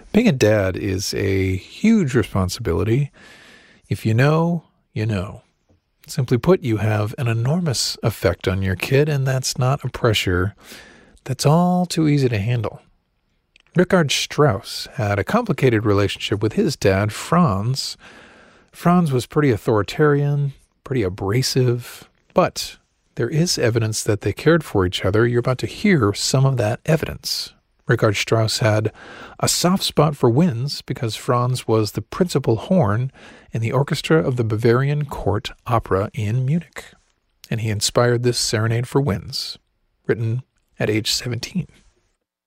Being a dad is a huge responsibility. If you know, you know. Simply put, you have an enormous effect on your kid, and that's not a pressure that's all too easy to handle. Richard Strauss had a complicated relationship with his dad, Franz. Franz was pretty authoritarian, pretty abrasive, but there is evidence that they cared for each other. You're about to hear some of that evidence. Richard Strauss had a soft spot for winds because Franz was the principal horn in the orchestra of the Bavarian Court Opera in Munich, and he inspired this Serenade for Winds, written at age 17.